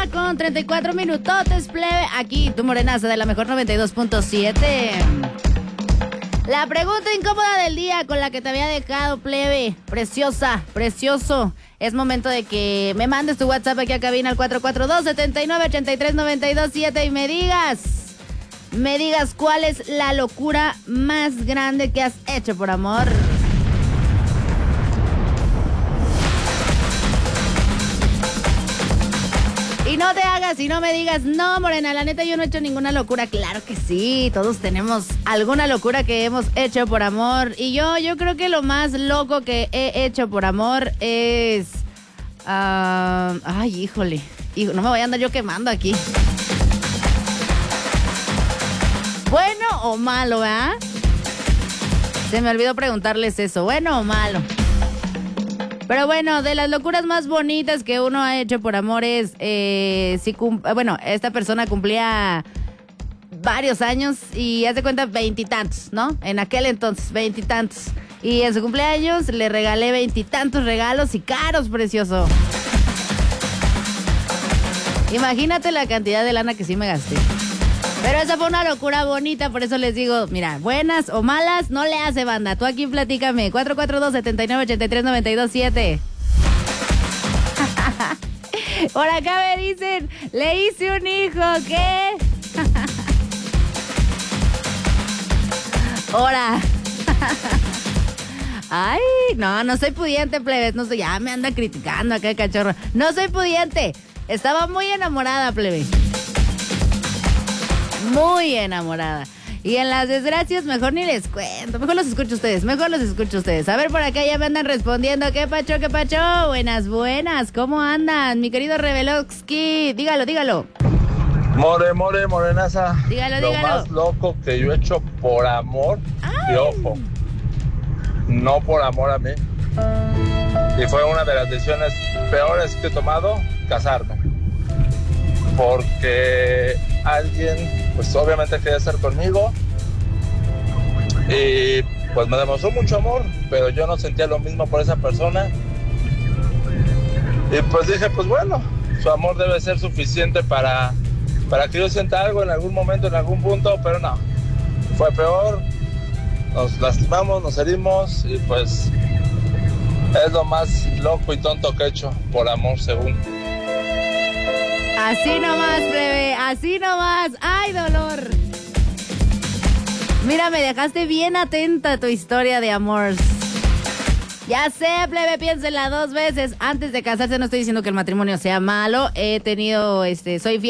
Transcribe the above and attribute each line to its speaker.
Speaker 1: con 34 minutotes, plebe. Aquí tu morenaza de la mejor 92.7. La pregunta incómoda del día con la que te había dejado, plebe. Preciosa, precioso. Es momento de que me mandes tu WhatsApp aquí a cabina al 442-7983-927 y me digas cuál es la locura más grande que has hecho por amor. Y no te hagas y no me digas, no, morena, la neta yo no he hecho ninguna locura. Claro que sí, todos tenemos alguna locura que hemos hecho por amor. Y yo creo que lo más loco que he hecho por amor es... ay, híjole, no me voy a andar yo quemando aquí. ¿Bueno o malo, verdad? Se me olvidó preguntarles eso, ¿bueno o malo? Pero bueno, de las locuras más bonitas que uno ha hecho por amor es, esta persona cumplía varios años y haz de cuenta 20 y tantos, ¿no? En aquel entonces, 20 y tantos. Y en su cumpleaños le regalé 20 y tantos regalos y caros, precioso. Imagínate la cantidad de lana que sí me gasté. Pero esa fue una locura bonita, por eso les digo, mira, buenas o malas, no le hace, banda. Tú aquí platícame, 442-7983-927. Por acá me dicen, le hice un hijo, ¿qué? Ahora. Ay, no soy pudiente, plebes, no soy, ya me anda criticando acá el cachorro. No soy pudiente, estaba muy enamorada, plebe. Muy enamorada. Y en las desgracias mejor ni les cuento. Mejor los escucho ustedes. A ver, por acá ya me andan respondiendo. ¿Qué pacho? Buenas. ¿Cómo andan? Mi querido Revelovsky. Dígalo.
Speaker 2: Morenaza.
Speaker 1: Dígalo.
Speaker 2: Lo más loco que yo he hecho por amor. Y ojo, no por amor a mí. Y fue una de las decisiones peores que he tomado, casarme. Porque alguien, pues obviamente quería estar conmigo y pues me demostró mucho amor, pero yo no sentía lo mismo por esa persona y pues dije, pues bueno, su amor debe ser suficiente para que yo sienta algo en algún momento, en algún punto, pero no, fue peor, nos lastimamos, nos herimos y pues es lo más loco y tonto que he hecho por amor, según.
Speaker 1: Así nomás, plebe, así nomás. ¡Ay, dolor! Mira, me dejaste bien atenta a tu historia de amor. Ya sé, plebe, piénsela 2 veces. Antes de casarse, no estoy diciendo que el matrimonio sea malo. Soy fiel.